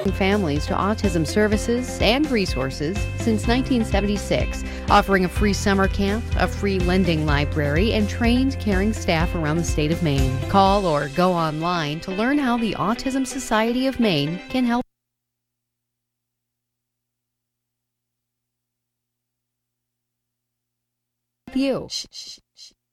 families to autism services and resources since 1976, offering a free summer camp, a free lending library, and trained caring staff around the state of Maine. Call or go online to learn how the Autism Society of Maine can help you.